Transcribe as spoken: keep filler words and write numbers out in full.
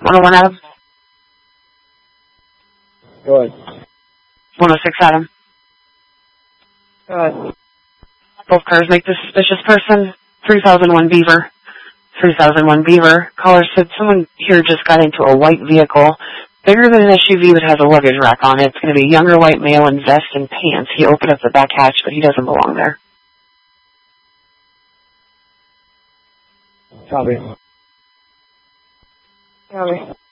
one oh one Adam. Go ahead. one oh six Adam. Go ahead. Both cars make the suspicious person. three thousand one Beaver. three thousand one Beaver. Caller said someone here just got into a white vehicle, bigger than an S U V that has a luggage rack on it. It's going to be a younger white male in vest and pants. He opened up the back hatch, but he doesn't belong there. Copy. Copy.